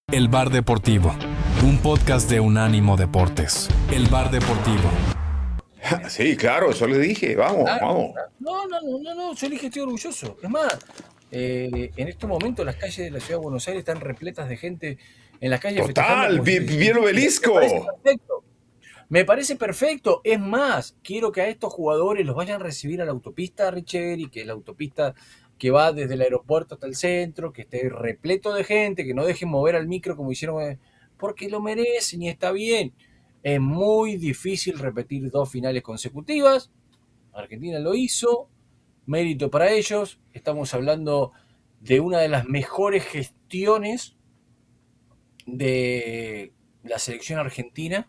El Bar Deportivo, un podcast de Unánimo Deportes. El Bar Deportivo. Sí, claro, eso le dije, vamos, Claro, vamos. no, yo dije que estoy orgulloso. Es más, en este momento las calles de la ciudad de Buenos Aires están repletas de gente en las calles festejando Total, como si fuese vi el Argentina. Me parece obelisco. perfecto. Me parece perfecto. Es más, quiero que a estos jugadores los vayan a recibir a la autopista Richeri, que es la autopista que va desde el aeropuerto hasta el centro, que esté repleto de gente, que no dejen mover al micro como hicieron, porque lo merecen y está bien. Es muy difícil repetir 2 finales consecutivas. Argentina lo hizo, mérito para ellos. Estamos hablando de una de las mejores gestiones de la selección argentina.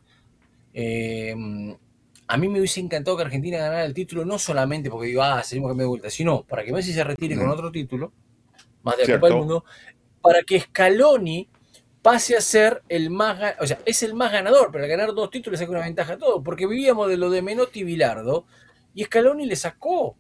A mí me hubiese encantado que Argentina ganara el título, no solamente porque digo, seguimos cambiando de vuelta, sino para que Messi se retire con otro título, más de la Copa del Cierto. Mundo, para que Scaloni pase a ser el más, o sea, es el más ganador, pero al ganar 2 títulos le saca una ventaja a todo, porque vivíamos de lo de Menotti y Bilardo, y Scaloni le sacó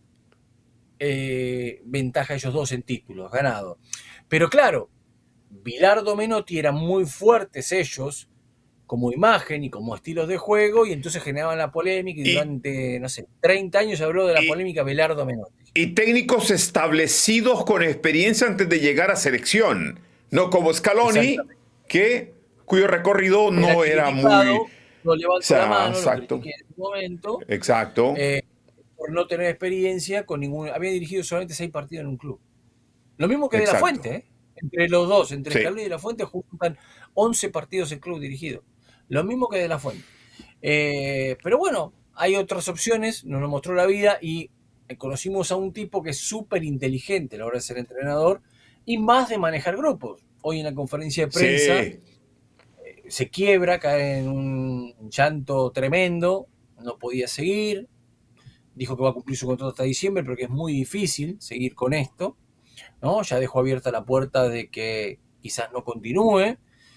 ventaja a ellos dos en títulos ganados. Pero claro, Bilardo, Menotti eran muy fuertes ellos, como imagen y como estilos de juego, y entonces generaban la polémica, y Y, durante, no sé, 30 años se habló de la y, polémica Bilardo-Menotti. y técnicos establecidos con experiencia antes de llegar a selección. No como Scaloni, Exactamente. cuyo recorrido Era no era muy... criticado, no O levanto la sea, mano, lo exacto, critiqué en su momento, exacto, eh, por no tener experiencia con ningún. Había dirigido solamente 6 partidos en un club. Lo mismo que De La exacto. Fuente, ¿eh? Entre los dos, entre Sí, Scaloni y De La Fuente, juntan 11 partidos en club dirigido. Lo mismo que De La Fuente. Pero bueno, hay otras opciones, nos lo mostró la vida y conocimos a un tipo que es súper inteligente a la hora de ser entrenador y más de manejar grupos. Hoy en la conferencia de prensa sí. se quiebra, cae en un llanto tremendo, no podía seguir, dijo que va a cumplir su contrato hasta diciembre, pero que es muy difícil seguir con esto, ¿no? Ya dejó abierta la puerta de que quizás no continúe.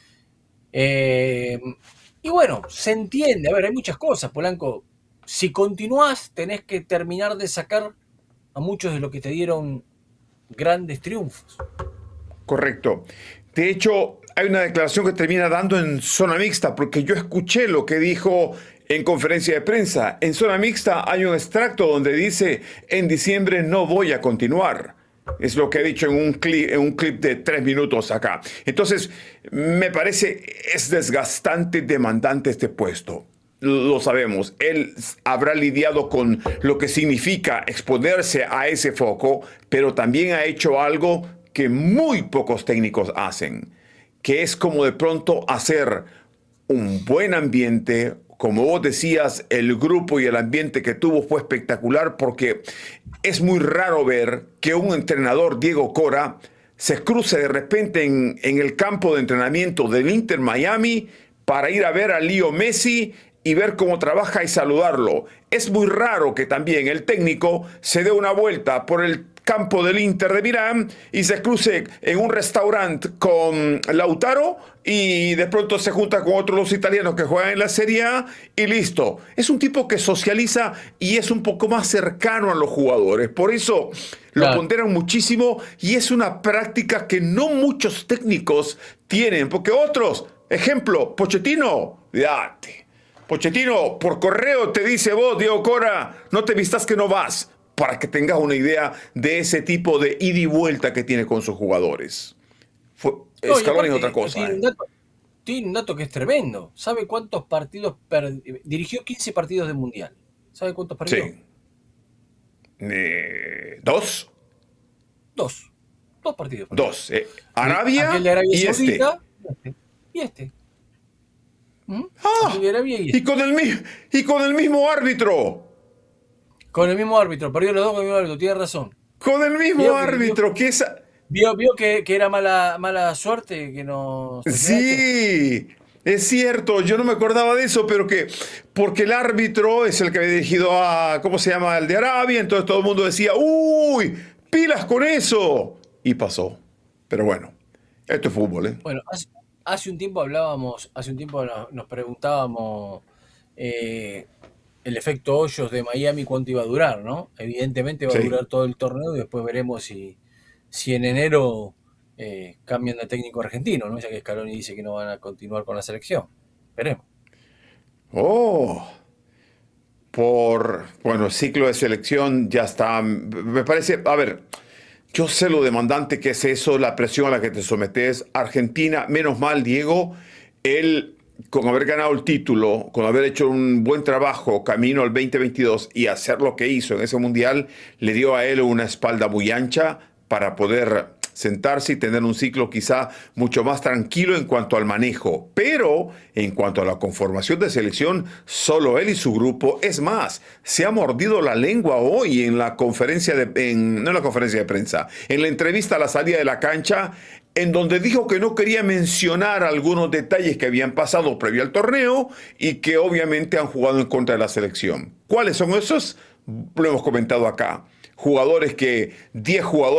Eh, y bueno, se entiende, a ver, hay muchas cosas, Polanco. Si continuás, tenés que terminar de sacar a muchos de los que te dieron grandes triunfos. Correcto. De hecho, hay una declaración que termina dando en zona mixta, porque yo escuché lo que dijo en conferencia de prensa. En zona mixta hay un extracto donde dice, en diciembre no voy a continuar. Es lo que he dicho en un clip de 3 minutos acá. Entonces, me parece, es desgastante, demandante este puesto. Lo sabemos, él habrá lidiado con lo que significa exponerse a ese foco, pero también ha hecho algo que muy pocos técnicos hacen, que es como de pronto hacer un buen ambiente. Como vos decías, el grupo y el ambiente que tuvo fue espectacular porque es muy raro ver que un entrenador, Diego Cora, se cruce de repente en el campo de entrenamiento del Inter Miami para ir a ver a Leo Messi y ver cómo trabaja y saludarlo. Es muy raro que también el técnico se dé una vuelta por el campo del Inter de Milán y se cruce en un restaurante con Lautaro y de pronto se junta con otros los italianos que juegan en la Serie A y listo. Es un tipo que socializa y es un poco más cercano a los jugadores. Por eso lo Claro. ponderan muchísimo y es una práctica que no muchos técnicos tienen, porque otros, ejemplo, Pochettino, date. Pochettino por correo te dice vos, Diego Cora, no te vistas que no vas, para que tengas una idea de ese tipo de ida y vuelta que tiene con sus jugadores. No, y Scaloni es otra aparte cosa, ¿eh? tiene un dato que es tremendo. ¿Sabe cuántos partidos dirigió 15 partidos de mundial? ¿Sabe cuántos perdió? Sí. Dos. Dos. 2 partidos perdió. Dos. Aquel Arabia de Arabia y este. Saudita y este. ¿Mm? Aquel Ah, de Arabia y y este. con y con el mismo árbitro. Con el mismo árbitro, perdió los dos con el mismo árbitro, tiene razón. Con el mismo Vio que, vio, árbitro. Que es... vio que era mala suerte que nos seleccionaste. Sí, es cierto, yo no me acordaba de eso, pero que porque el árbitro es el que había dirigido a, ¿cómo se llama? El de Arabia, entonces todo el mundo decía, uy, pilas con eso. Y pasó. Pero bueno, esto es fútbol, ¿eh? Bueno, hace un tiempo hablábamos, hace un tiempo nos preguntábamos eh, el efecto Hoyos de Miami cuánto iba a durar, ¿no? Evidentemente va a Sí, durar todo el torneo y después veremos si en enero cambian de técnico argentino, ¿no? Ya que Scaloni dice que no van a continuar con la selección. Esperemos. Oh, bueno, el ciclo de selección ya está. Me parece, a ver, yo sé lo demandante que es eso, la presión a la que te sometes. Argentina, menos mal, Diego, él, con haber ganado el título, con haber hecho un buen trabajo camino al 2022 y hacer lo que hizo en ese mundial, le dio a él una espalda muy ancha para poder sentarse y tener un ciclo quizá mucho más tranquilo en cuanto al manejo. Pero en cuanto a la conformación de selección, solo él y su grupo, es más, se ha mordido la lengua hoy en la conferencia no en la conferencia de prensa, en la entrevista a la salida de la cancha, en donde dijo que no quería mencionar algunos detalles que habían pasado previo al torneo y que obviamente han jugado en contra de la selección. ¿Cuáles son esos? Lo hemos comentado acá. 10 jugadores